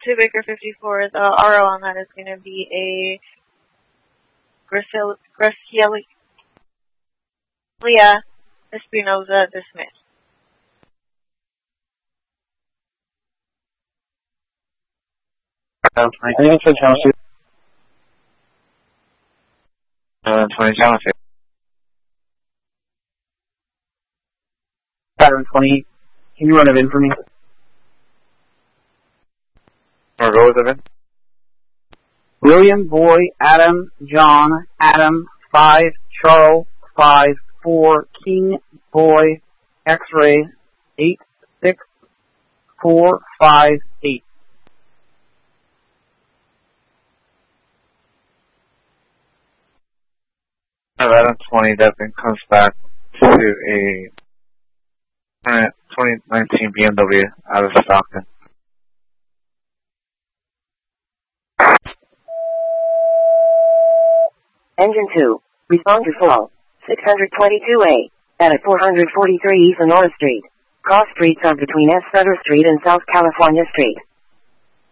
to Baker 54, the RO on that is going to be a Graciela Espinoza dismissed. Pattern 20, can you run it in for me? Or go with it in? William, Boy, Adam, John, Adam, 5, Charles, 5, 4, King, Boy, X-ray, 8, 6, 4, 5, 8. Nevada 20, that then comes back to a 2019 BMW out of Stockton. Engine 2, respond to fall, 622A, at 443 East Sonora Street. Cross streets are between S. Sutter Street and South California Street.